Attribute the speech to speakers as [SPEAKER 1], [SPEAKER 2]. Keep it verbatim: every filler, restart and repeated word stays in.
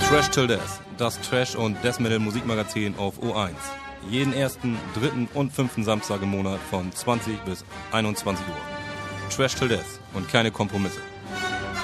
[SPEAKER 1] Trash Till Death, das Trash- und Death Metal Musikmagazin auf O eins. Jeden ersten, dritten und fünften Samstag im Monat von zwanzig bis einundzwanzig Uhr. Trash Till Death und keine Kompromisse.